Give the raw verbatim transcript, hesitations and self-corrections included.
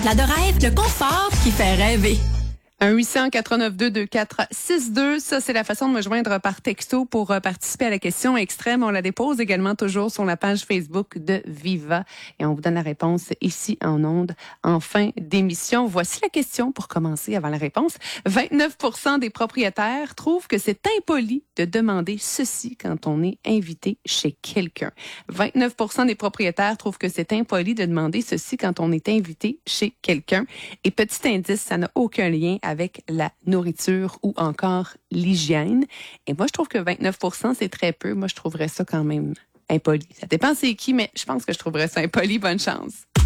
La de rêve, le confort qui fait rêver. un huit cents, quatre neuf deux, deux quatre six deux, ça c'est la façon de me joindre par texto pour euh, participer à la question extrême. On la dépose également toujours sur la page Facebook de Viva et on vous donne la réponse ici en ondes en fin d'émission. Voici la question pour commencer avant la réponse. vingt-neuf pour cent des propriétaires trouvent que c'est impoli de demander ceci quand on est invité chez quelqu'un. vingt-neuf pour cent des propriétaires trouvent que c'est impoli de demander ceci quand on est invité chez quelqu'un. Et petit indice, ça n'a aucun lien avec la nourriture ou encore l'hygiène. Et moi, je trouve que vingt-neuf pour cent, c'est très peu. Moi, je trouverais ça quand même impoli. Ça dépend c'est qui, mais je pense que je trouverais ça impoli. Bonne chance.